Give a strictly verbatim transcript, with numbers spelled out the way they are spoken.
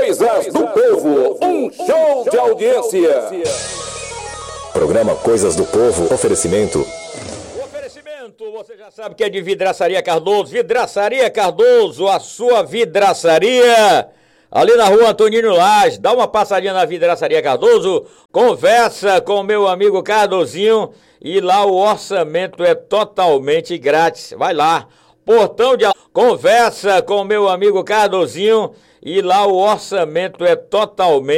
Coisas do Povo, um show de audiência. Programa Coisas do Povo, oferecimento. O oferecimento, você já sabe que é de Vidraçaria Cardoso. Vidraçaria Cardoso, a sua vidraçaria. Ali na rua Antonino Lage, dá uma passadinha na Vidraçaria Cardoso, conversa com o meu amigo Cardozinho e lá o orçamento é totalmente grátis. Vai lá, Portão de... Conversa com o meu amigo Cardozinho e lá o orçamento é totalmente